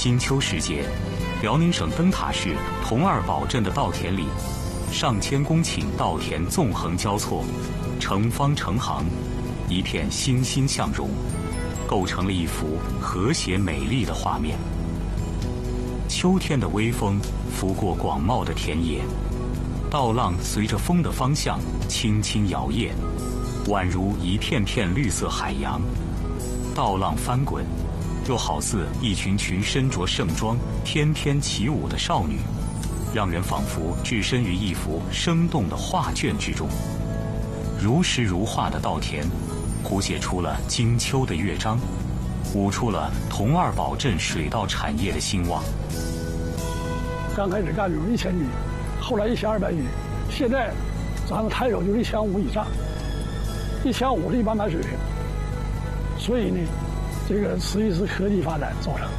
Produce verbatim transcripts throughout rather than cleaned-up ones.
金秋时节，辽宁省灯塔市同二堡镇的稻田里，上千公顷稻田纵横交错，成方成行，一片欣欣向荣，构成了一幅和谐美丽的画面。秋天的微风拂过广袤的田野，稻浪随着风的方向轻轻摇曳，宛如一片片绿色海洋。稻浪翻滚，又好似一群群身着盛装、翩翩起舞的少女，让人仿佛置身于一幅生动的画卷之中。如诗如画的稻田，谱写出了金秋的乐章，舞出了同二堡镇水稻产业的兴旺。 刚开始干的时候一千斤，后来一千二百斤，现在咱们抬手就是一千五以上，一千五是一般般水平。所以呢，这个实际是科技发展造成。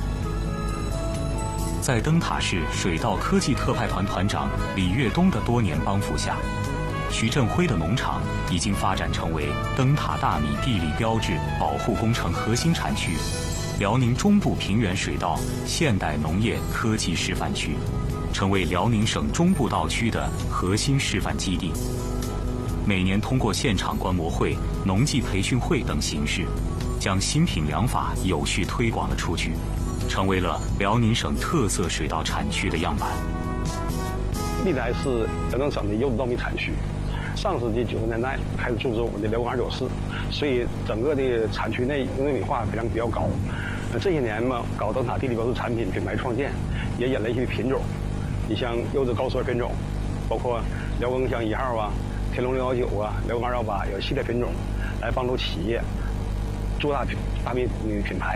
在灯塔市水稻科技特派团团长李跃东的多年帮扶下，徐振辉的农场已经发展成为灯塔大米地理标志保护工程核心产区、辽宁中部平原水稻现代农业科技示范区，成为辽宁省中部稻区的核心示范基地。每年通过现场观摩会、农技培训会等形式，将新品良法有序推广了出去，成为了辽宁省特色水稻产区的样板。 历来是辽宁省的优质稻米产区，上世纪九十年代开始注重我们的辽广二九四，所以整个的产区内农业米化质量比较高。这些年嘛，搞灯塔地理标志产品品牌创建，也引了一些品种，你像优质高衰品种，包括辽耕乡一号啊、天龙六幺九啊、辽耕二幺八有系列品种，来帮助企业做大品大米品牌。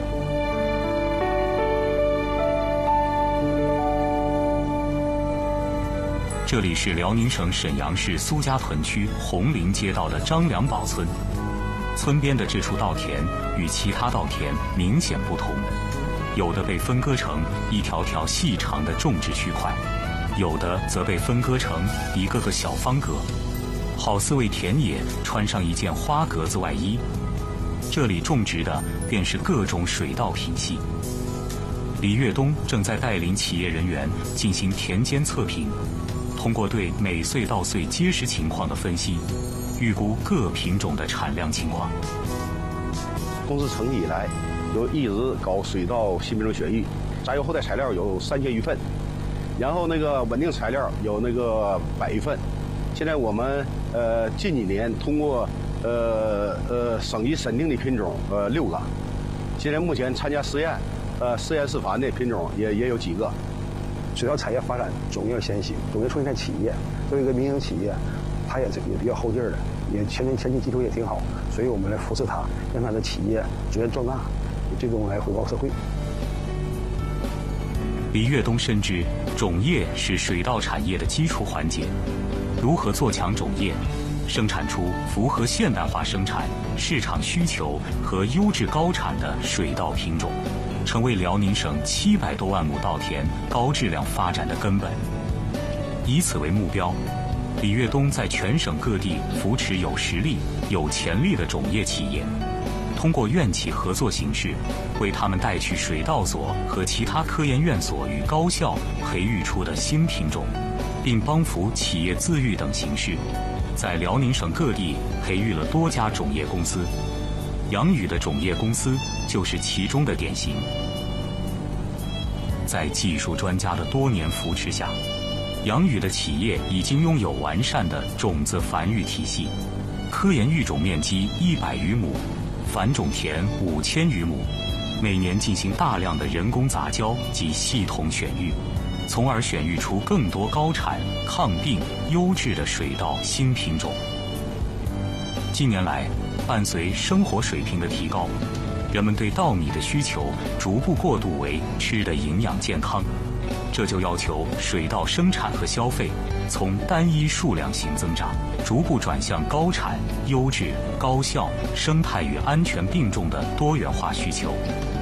这里是辽宁省沈阳市苏家屯区红林街道的张良堡村。村边的这处稻田与其他稻田明显不同，有的被分割成一条条细长的种植区块，有的则被分割成一个个小方格，好似为田野穿上一件花格子外衣。这里种植的便是各种水稻品系。李跃东正在带领企业人员进行田间测评，通过对每穗稻穗结实情况的分析，预估各品种的产量情况。 公司成立以来，就一直搞水稻新品种选育，杂交后代材料有三千余份，然后那个稳定材料有那个百余份。现在我们呃近几年通过呃呃省级审定的品种呃六个，现在目前参加实验呃实验示范的品种也也有几个。 水稻产业发展总要先行，总要出现在企业，作为一个民营企业，它也是也比较后劲儿的，也前前前期基础也挺好，所以我们来扶持它，让它的企业逐渐壮大，最终来回报社会。 李跃东深知种业是水稻产业的基础环节，如何做强种业，生产出符合现代化生产、市场需求和优质高产的水稻品种，成为辽宁省七百多万亩稻田高质量发展的根本。以此为目标，李跃东在全省各地扶持有实力、有潜力的种业企业，通过院企合作形式，为他们带去水稻所和其他科研院所与高校培育出的新品种，并帮扶企业自育等形式，在辽宁省各地培育了多家种业公司。杨宇的种业公司就是其中的典型。在技术专家的多年扶持下，杨宇的企业已经拥有完善的种子繁育体系，科研育种面积一百余亩，繁种田五千余亩，每年进行大量的人工杂交及系统选育，从而选育出更多高产、抗病、优质的水稻新品种。近年来，伴随生活水平的提高，人们对稻米的需求逐步过渡为吃的营养健康，这就要求水稻生产和消费从单一数量型增长，逐步转向高产、优质、高效、生态与安全并重的多元化需求。